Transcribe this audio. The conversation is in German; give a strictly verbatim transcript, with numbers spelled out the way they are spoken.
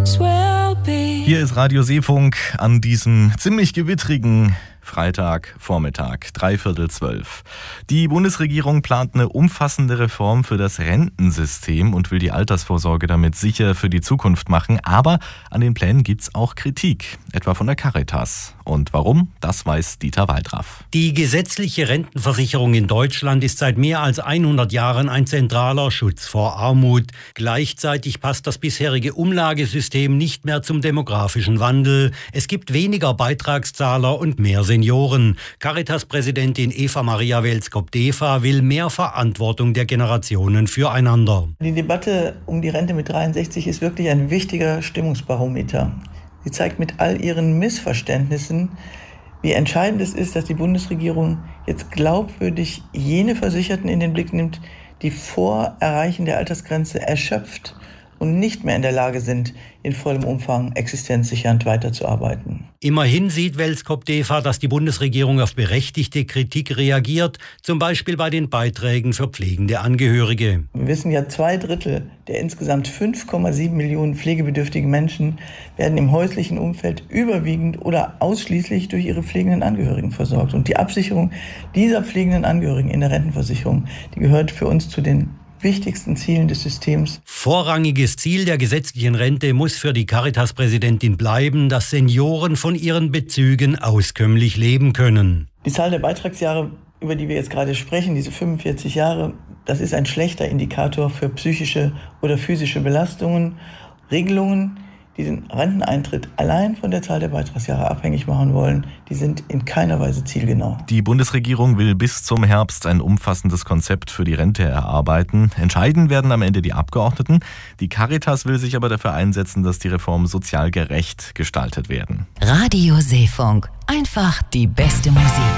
Hier ist Radio Seefunk an diesem ziemlich gewittrigen Freitagvormittag, dreiviertel zwölf. Die Bundesregierung plant eine umfassende Reform für das Rentensystem und will die Altersvorsorge damit sicher für die Zukunft machen. Aber an den Plänen gibt's auch Kritik, etwa von der Caritas. Und warum? Das weiß Dieter Waldraff. Die gesetzliche Rentenversicherung in Deutschland ist seit mehr als hundert Jahren ein zentraler Schutz vor Armut. Gleichzeitig passt das bisherige Umlagesystem nicht mehr zum demografischen Wandel. Es gibt weniger Beitragszahler und mehr Senioren. Caritas-Präsidentin Eva Maria Welskop-Defa will mehr Verantwortung der Generationen füreinander. Die Debatte um die Rente mit dreiundsechzig ist wirklich ein wichtiger Stimmungsbarometer. Sie zeigt mit all ihren Missverständnissen, wie entscheidend es ist, dass die Bundesregierung jetzt glaubwürdig jene Versicherten in den Blick nimmt, die vor Erreichen der Altersgrenze erschöpft und nicht mehr in der Lage sind, in vollem Umfang existenzsichernd weiterzuarbeiten. Immerhin sieht Welskop-Defa, dass die Bundesregierung auf berechtigte Kritik reagiert, zum Beispiel bei den Beiträgen für pflegende Angehörige. Wir wissen ja, zwei Drittel der insgesamt fünf Komma sieben Millionen pflegebedürftigen Menschen werden im häuslichen Umfeld überwiegend oder ausschließlich durch ihre pflegenden Angehörigen versorgt. Und die Absicherung dieser pflegenden Angehörigen in der Rentenversicherung, die gehört für uns zu den wichtigsten Zielen des Systems. Vorrangiges Ziel der gesetzlichen Rente muss für die Caritas-Präsidentin bleiben, dass Senioren von ihren Bezügen auskömmlich leben können. Die Zahl der Beitragsjahre, über die wir jetzt gerade sprechen, diese fünfundvierzig Jahre, das ist ein schlechter Indikator für psychische oder physische Belastungen. Regelungen, die den Renteneintritt allein von der Zahl der Beitragsjahre abhängig machen wollen, die sind in keiner Weise zielgenau. Die Bundesregierung will bis zum Herbst ein umfassendes Konzept für die Rente erarbeiten. Entscheiden werden am Ende die Abgeordneten. Die Caritas will sich aber dafür einsetzen, dass die Reformen sozial gerecht gestaltet werden. Radio Seefunk. Einfach die beste Musik.